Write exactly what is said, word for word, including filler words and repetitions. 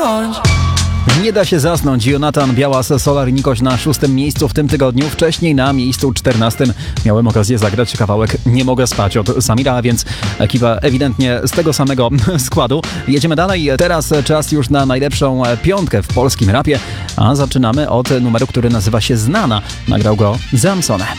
Nie da się zasnąć. Jonatan Białas, Solar i Nikoś na szóstym miejscu w tym tygodniu. Wcześniej na miejscu czternastym miałem okazję zagrać kawałek Nie mogę spać od Samira, a więc ekipa ewidentnie z tego samego składu. Jedziemy dalej. Teraz czas już na najlepszą piątkę w polskim rapie, a zaczynamy od numeru, który nazywa się Znana. Nagrał go Zamsone.